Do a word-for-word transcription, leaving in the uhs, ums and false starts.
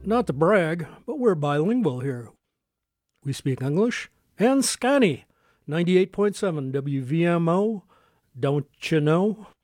not to brag, but we're bilingual here. We speak English and Scani. ninety-eight point seven W V M O, don't you know?